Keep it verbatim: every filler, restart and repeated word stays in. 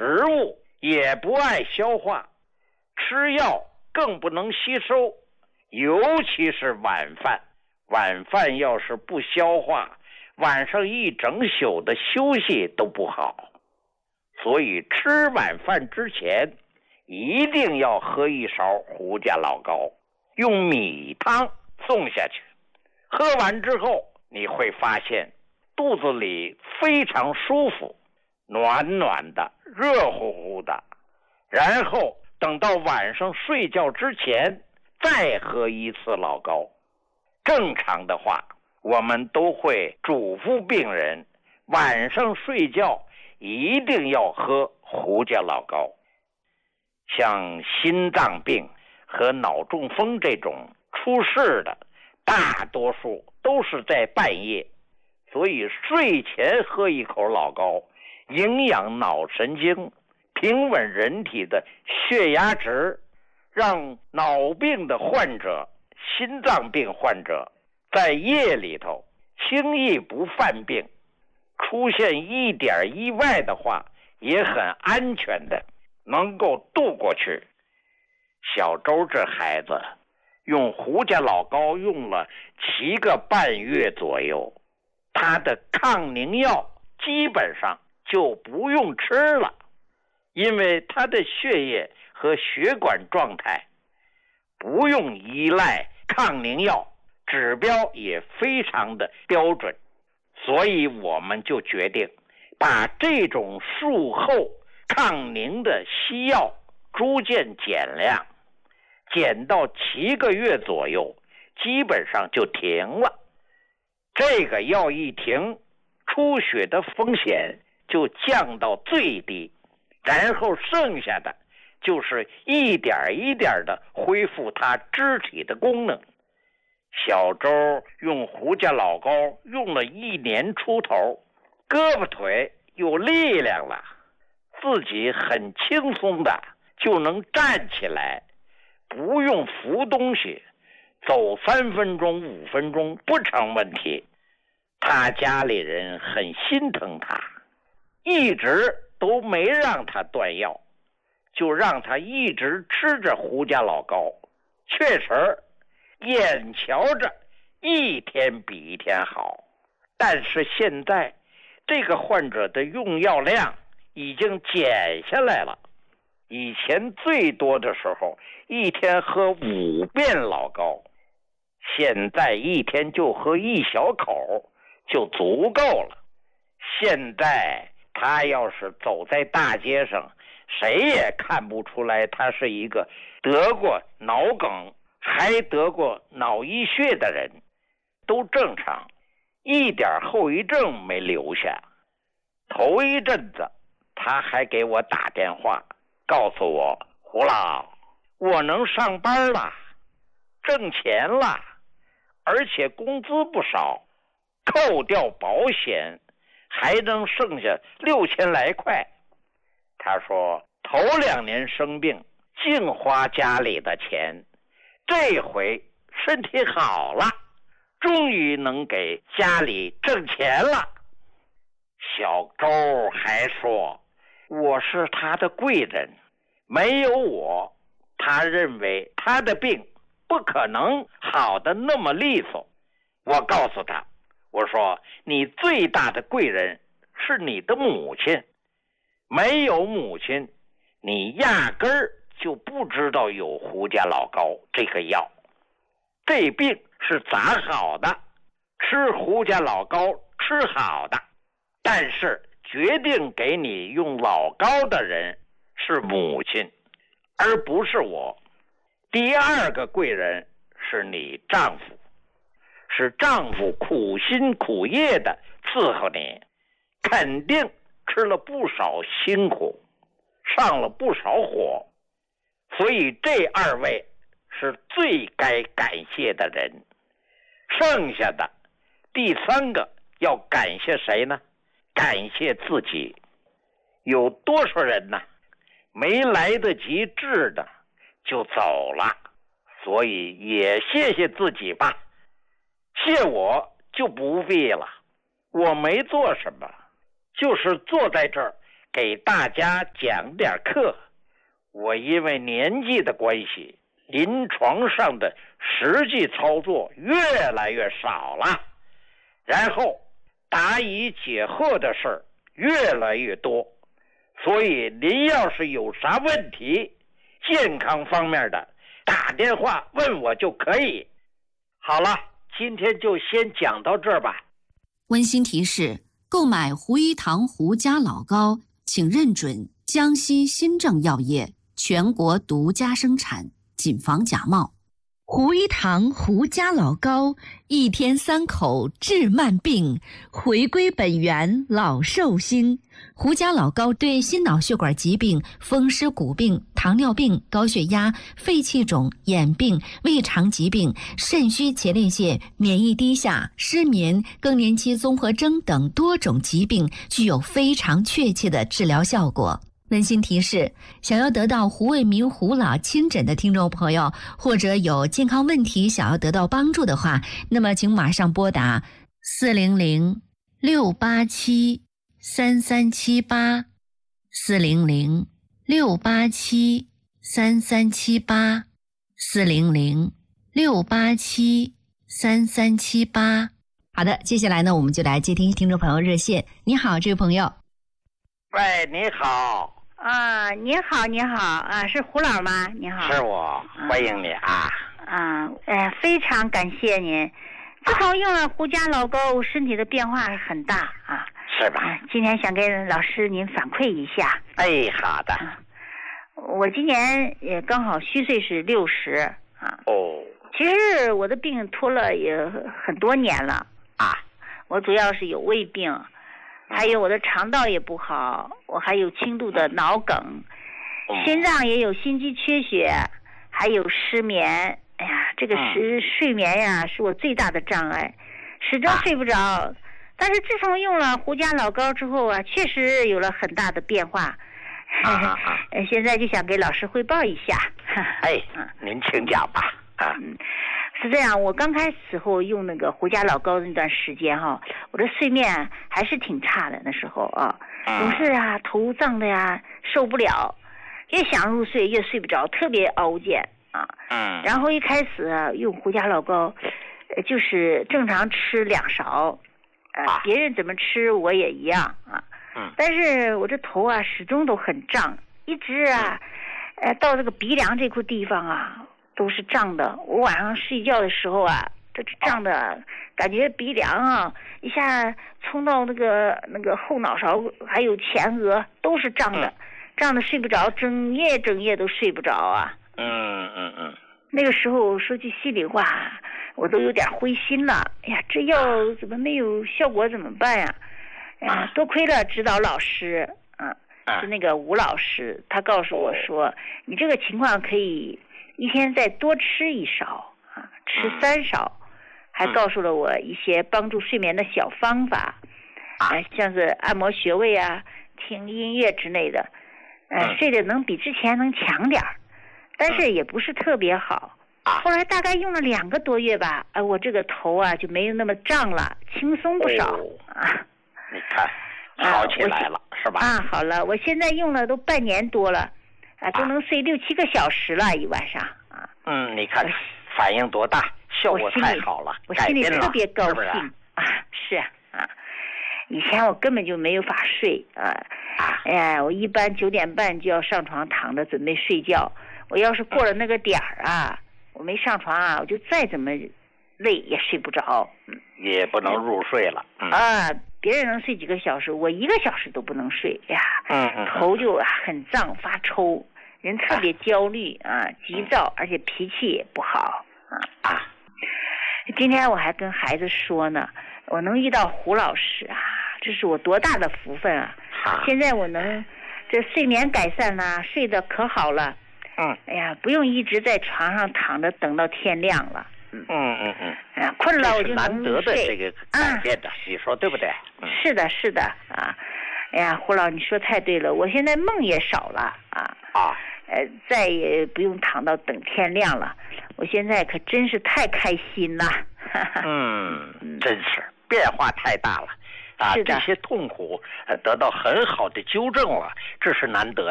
食物也不爱消化，吃药更不能吸收，尤其是晚饭。晚饭要是不消化，晚上一整宿的休息都不好。所以吃晚饭之前一定要喝一勺胡家老高，用米汤送下去。喝完之后你会发现肚子里非常舒服，暖暖的，热乎乎的。然后等到晚上睡觉之前再喝一次老高。正常的话，我们都会嘱咐病人晚上睡觉一定要喝胡家老高。像心脏病和脑中风这种出事的，大多数都是在半夜，所以睡前喝一口老高，营养脑神经，平稳人体的血压值，让脑病的患者、心脏病患者在夜里头轻易不犯病，出现一点意外的话也很安全的能够度过去。小周这孩子用胡家老高用了七个半月左右，他的抗凝药基本上就不用吃了，因为他的血液和血管状态不用依赖抗凝药，指标也非常的标准。所以我们就决定把这种术后抗凝的西药逐渐减量，减到七个月左右，基本上就停了。这个药一停，出血的风险就降到最低，然后剩下的就是一点一点的恢复他肢体的功能。小周用胡家老高用了一年出头，胳膊腿有力量了，自己很轻松的就能站起来，不用扶东西，走三分钟五分钟不成问题。他家里人很心疼他，一直都没让他断药，就让他一直吃着胡家老高。确实眼瞧着一天比一天好，但是现在这个患者的用药量已经减下来了。以前最多的时候一天喝五遍老高，现在一天就喝一小口就足够了。现在他要是走在大街上，谁也看不出来他是一个得过脑梗还得过脑溢血的人，都正常，一点后遗症没留下。头一阵子他还给我打电话告诉我，胡老，我能上班了，挣钱了，而且工资不少，扣掉保险还能剩下六千来块。他说头两年生病净花家里的钱，这回身体好了，终于能给家里挣钱了。小周还说我是他的贵人，没有我，他认为他的病不可能好的那么利索。我告诉他，我说你最大的贵人是你的母亲，没有母亲你压根儿就不知道有胡家老高这个药。这病是咋好的，吃胡家老高吃好的，但是决定给你用老高的人是母亲，而不是我。第二个贵人是你丈夫，是丈夫苦心苦业的伺候你，肯定吃了不少辛苦，上了不少火，所以这二位是最该感谢的人。剩下的第三个要感谢谁呢？感谢自己。有多少人呢，没来得及治的就走了，所以也谢谢自己吧。谢我就不必了，我没做什么，就是坐在这儿给大家讲点课。我因为年纪的关系，临床上的实际操作越来越少了，然后答疑解惑的事儿越来越多，所以您要是有啥问题，健康方面的，打电话问我就可以。好了，今天就先讲到这儿吧。 温馨提示：购买胡一堂胡家老膏，请认准江西新政药业全国独家生产，谨防假冒。 胡一堂胡家老膏，一天三口治慢病，回归本源老寿星。胡家老膏对心脑血管疾病、风湿骨病、糖尿病、高血压、肺气肿、眼病、胃肠疾病、肾虚前列腺、免疫低下、失眠、更年期综合征等多种疾病具有非常确切的治疗效果。温馨提示：想要得到胡卫民胡老亲诊的听众朋友，或者有健康问题想要得到帮助的话，那么请马上拨打四零零六八七三三七八四零零六八七三三七八四零零六八七三三七八。好的，接下来呢，我们就来接听听众朋友热线。你好，这位朋友。 喂，你好。 啊，你好，你好啊，是胡老吗？你好， 是我，欢迎你啊。 啊，哎，非常感谢您。自从用了胡家老膏，身体的变化很大啊。 是吧？ 啊、今天想跟老师您反馈一下。 哎，好的。 啊、我今年也刚好虚岁是六十啊。 哦。 其实我的病拖了也很多年了啊。 我主要是有胃病。还有我的肠道也不好，我还有轻度的脑梗，心脏也有心肌缺血，还有失眠。哎呀，这个是睡眠呀，是我最大的障碍，始终睡不着。但是自从用了胡家老膏之后啊，确实有了很大的变化。 啊现在就想给老师汇报一下。 哎，您请讲吧。啊。 嗯，是这样，我刚开始时候用那个胡家老膏那段时间哈，我的睡眠还是挺差的，那时候啊，总是啊头胀的呀，受不了，越想入睡越睡不着，特别熬煎啊。 嗯。 然后一开始啊用胡家老膏，呃，就是正常吃两勺，呃， 啊、 别人怎么吃我也一样啊。 嗯。 但是我这头啊始终都很胀，一直啊，呃，到这个鼻梁这块地方啊。都是胀的，我晚上睡觉的时候啊，这胀的，感觉鼻梁啊一下冲到那个那个后脑勺，还有前额都是胀的，胀的睡不着，整夜整夜都睡不着啊。 嗯嗯嗯。 那个时候说句心里话，我都有点灰心了。哎呀，这药怎么没有效果？怎么办呀？哎呀，多亏了指导老师，嗯，是那个吴老师，他告诉我说，你这个情况可以。一天再多吃一勺啊，吃三勺，还告诉了我一些帮助睡眠的小方法，啊，像是按摩穴位啊、听音乐之类的，呃，睡得能比之前能强点儿，但是也不是特别好。后来大概用了两个多月吧，啊，我这个头啊就没有那么胀了，轻松不少啊。 你看，好起来了，是吧？ 啊，好了，我现在用了都半年多了。啊，都能睡六七个小时了，一晚上啊。 嗯，你看反应多大，效果太好了， 我心里特别高兴啊，是啊。以前我根本就没有法睡啊，哎呀，我一般九点半就要上床躺着准备睡觉。我要是过了那个点儿啊，我没上床啊，我就再怎么累也睡不着， 也不能入睡了。嗯、 啊，别人能睡几个小时，我一个小时都不能睡呀， 嗯嗯， 头就很胀发抽。人特别焦虑啊，急躁，而且脾气也不好啊啊！今天我还跟孩子说呢，我能遇到胡老师啊，这是我多大的福分啊！ 啊现在我能这睡眠改善了，睡得可好了。 嗯， 哎呀，不用一直在床上躺着等到天亮了。 嗯嗯嗯嗯， 哎呀，困了我就能睡。 难得的这个改变的，你说对不对？ 嗯、是的，是的啊！哎呀，胡老，你说太对了，我现在梦也少了啊啊！ 呃，再也不用躺到等天亮了，我现在可真是太开心了。 嗯，真是变化太大了。 啊，这些痛苦得到很好的纠正了，这是难得